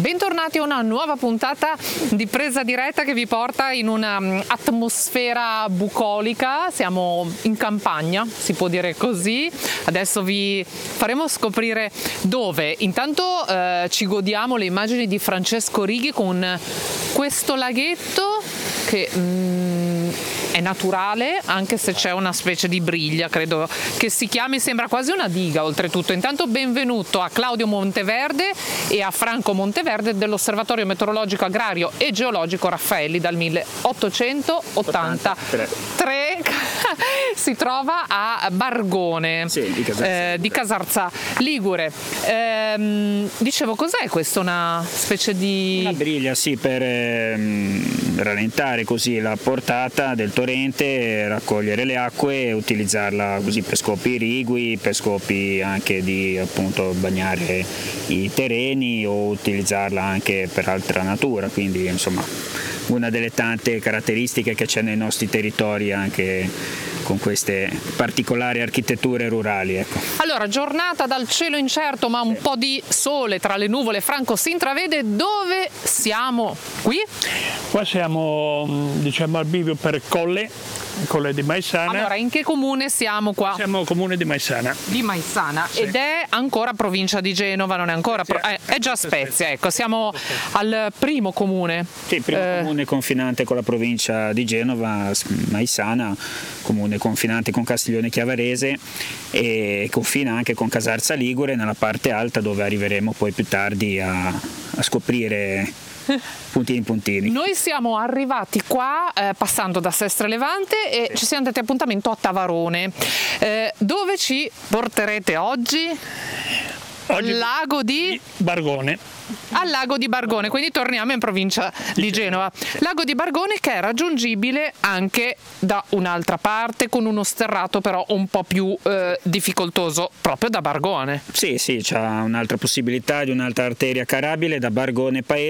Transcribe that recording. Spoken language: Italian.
Bentornati a una nuova puntata di Presa Diretta che vi porta in una atmosfera bucolica. Siamo in campagna, si può dire così. Adesso vi faremo scoprire dove. Intanto ci godiamo le immagini di Francesco Righi con questo laghetto che è naturale, anche se c'è una specie di briglia, credo che si chiami, sembra quasi una diga oltretutto. Intanto benvenuto a Claudio Monteverde e a Franco Monteverde dell'Osservatorio Meteorologico Agrario e Geologico Raffaelli dal 1883. Si trova a Bargone, di Casarzà Ligure. Dicevo, cos'è questo? Una specie di... Una briglia, sì, per rallentare così la portata del torrente, raccogliere le acque e utilizzarla così per scopi irrigui, per scopi anche di appunto bagnare i terreni o utilizzarla anche per altra natura, quindi insomma una delle tante caratteristiche che c'è nei nostri territori anche con queste particolari architetture rurali, ecco. Allora, giornata dal cielo incerto ma un po' di sole tra le nuvole, Franco, si intravede. Dove siamo? Qui? Qua siamo, diciamo, al bivio per Colle di Maisana. Allora, in che comune siamo qua? Siamo comune di Maisana. Di Maisana, sì. Ed è ancora provincia di Genova, non è ancora, è già Spezia, ecco, siamo al primo comune. Sì, il primo comune confinante con la provincia di Genova, Maisana, comune confinante con Castiglione Chiavarese e confina anche con Casarzà Ligure nella parte alta, dove arriveremo poi più tardi a scoprire puntini. Noi siamo arrivati qua passando da Sestre Levante e ci siamo dati appuntamento a Tavarone. Dove ci porterete oggi? Lago di Bargone. Al lago di Bargone, quindi torniamo in provincia di Genova. Lago di Bargone che è raggiungibile anche da un'altra parte, con uno sterrato però un po' più difficoltoso proprio da Bargone. Sì, c'è un'altra possibilità di un'altra arteria carabile da Bargone Paese